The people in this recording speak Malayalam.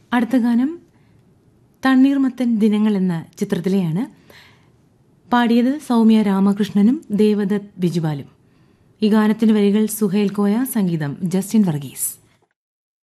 അടുത്ത ഗാനം തണ്ണീർമത്തൻ ദിനങ്ങൾ എന്ന ചിത്രത്തിലെയാണ്. പാടിയത് സൗമ്യ രാമകൃഷ്ണനും ദേവദത്ത് ബിജുപാലും. ഈ ഗാനത്തിന് വരികൾ സുഹേൽ കോയ, സംഗീതം ജസ്റ്റിൻ വർഗീസ്.